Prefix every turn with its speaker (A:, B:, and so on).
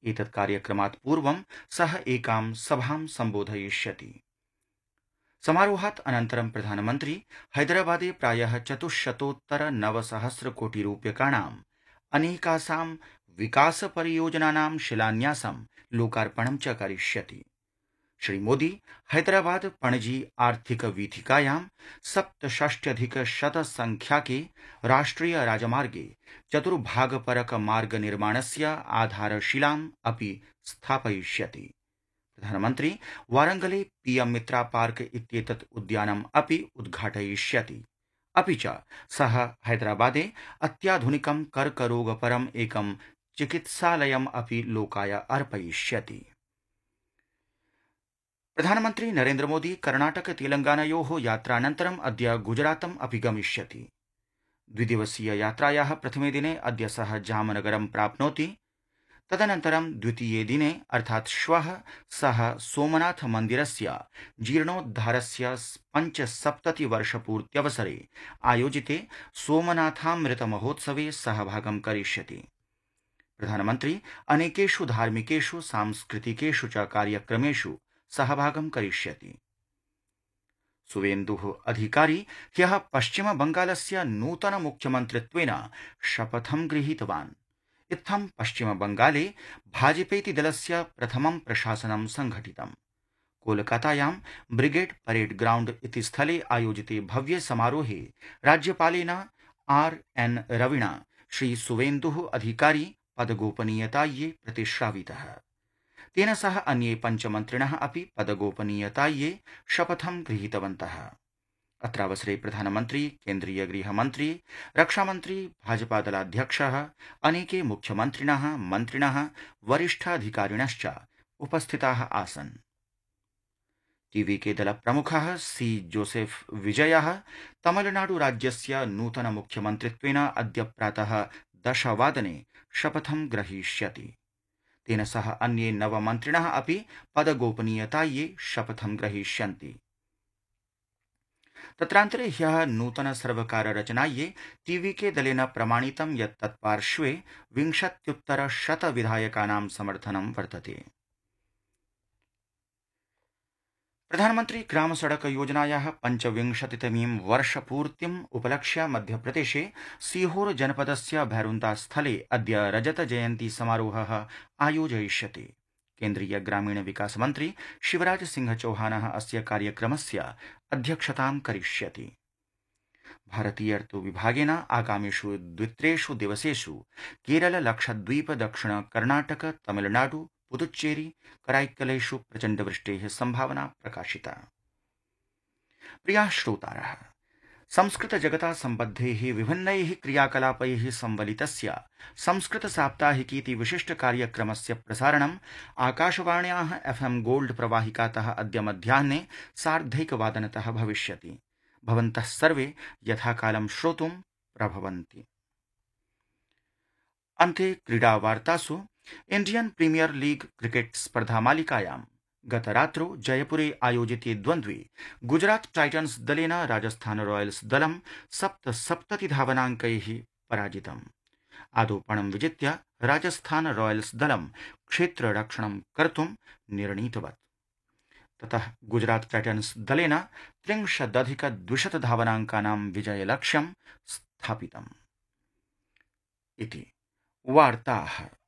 A: एतत् कार्यक्रमात् पूर्वं सः एकां सभां सम्बोधयिष्यति। समारोहात् अनन्तरं प्रधानमन्त्री हैदराबादे प्रायः 400-900 कोटिरूप्यकाणाम् अनेकासां विकासपरियोजनानां शिलान्यासं लोकार्पणं च करिष्यति। श्रीमोदी हैदराबाद पणजी आर्थिक वीथिकायां 67,100 संख्याके राष्ट्रिय राजमार्गे चतुर्भागपरक मार्ग निर्माणस्य आधारशिलाम् अपि स्थापयिष्यति। प्रधानमन्त्री वारंगले पीएम मित्रा पार्क इत्येतत् उद्यानम् अपि उद्घाटयिष्यति। अपि च सः हैदराबादे अत्याधुनिकं कर्करोगपरम् एकं चिकित्सालयम् अपि लोकाय अर्पयिष्यति। प्रधानमन्त्री नरेन्द्र मोदी कर्णाटक तेलंगानयोः यात्रानन्तरम् अद्य गुजरातम् अपि गमिष्यति। द्विदिवसीय यात्रायाः प्रथमे दिने अद्य सः जामनगरं प्राप्नोति। तदनन्तरं द्वितीये दिने अर्थात् श्वः सः सोमनाथ मन्दिरस्य जीर्णोद्धारस्य 75-वर्षपूर्त्यवसरे आयोजिते सोमनाथामृतमहोत्सवे सहभागं करिष्यति। प्रधानमन्त्री अनेकेषु धार्मिकेषु सांस्कृतिकेषु च कार्यक्रमेषु सहभागं करिष्यति। सुवेन्दुः अधिकारी ह्यः पश्चिम बंगालस्य नूतन मुख्यमन्त्रित्वेन शपथं गृहीतवान्। इत्थं पश्चिम बंगाले भाजपेति दलस्य प्रथमं प्रशासनं संघटितम्। कोलकातायां ब्रिगेड परेड ग्राउंड इति स्थले आयोजिते भव्ये समारोहे राज्यपालेन RN रविणा श्री सुवेन्दुः अधिकारी पदगोपनीयतायै प्रतिश्रावितः। तेन सह अन्ये पञ्चमन्त्रिणः अपि पदगोपनीयतायै शपथं गृहीतवन्तः। अत्रावसरे प्रधानमन्त्री, केन्द्रीय गृहमन्त्री, रक्षामन्त्री, भाजपादलाध्यक्षः, अनेके मुख्यमन्त्रिणः, मन्त्रिणः, वरिष्ठाधिकारिणश्च उपस्थिताः आसन्। टीवीके दलप्रमुखः C जोसेफ विजयः तमिलनाडु राज्यस्य नूतन मुख्यमन्त्रित्वेन अद्य प्रातः 10 वादने शपथं ग्रहीष्यति। तेन सह अन्ये 9 मन्त्रिणः अपि पदगोपनीयतायै शपथं ग्रहीष्यन्ति। तत्रान्तरे ह्यः नूतन सर्वकार रचनायै टीवीके दलेन प्रमाणितं यत् तत्पार्श्वे 20-100 विधायकानां समर्थनं वर्तते। प्रधानमन्त्री ग्राम सड़क योजनायाः 25तमीं वर्षपूर्तिम् उपलक्ष्य मध्यप्रदेशे सीहोर जनपदस्य भैरुन्दा स्थले अद्य रजत जयन्ती समारोहः आयोजयिष्यते। केन्द्रीय ग्रामीण विकास मन्त्री शिवराज सिंह चौहानः अस्य कार्यक्रमस्य अध्यक्षतां करिष्यति। भारतीय ऋतु विभागेन आगामिषु 2-3 दिवसेषु केरल, लक्षद्वीप, दक्षिण कर्णाटक, तमिलनाडु, पुदुच्चेरी, कराईक्कलेषु प्रचण्डवृष्टेः संभावना प्रकाशिता। प्रियाः श्रोतारः, संस्कृत जगता सम्बद्धैः विभिन्नैः क्रियाकलापैः संवलितस्य संस्कृत साप्ताहिकीति विशिष्ट कार्यक्रमस्य प्रसारणम् आकाशवाण्याः FM गोल्ड प्रवाहिकातः अद्य मध्याह्ने 1:30 भविष्यति। भवन्तः सर्वे यथाकालं श्रोतुं प्रभवन्ति। अन्ते क्रीडावार्तासु इण्डियन प्रीमियर लीग क्रिकेट स्पर्धामालिकायां गतरात्रौ जयपुरे आयोजिते द्वन्द्वे गुजरात टाइटन्स दलेन राजस्थान रॉयल्स दलं 77 धावनाङ्कैः पराजितम्। आदौपणं विजित्य राजस्थान रॉयल्स दलं क्षेत्ररक्षणं कर्तुं निर्णीतवत्। ततः गुजरात टाइटन्स दलेन 63-200 धावनाङ्कानां विजयलक्ष्यं स्थापितम्। इति वार्ताः।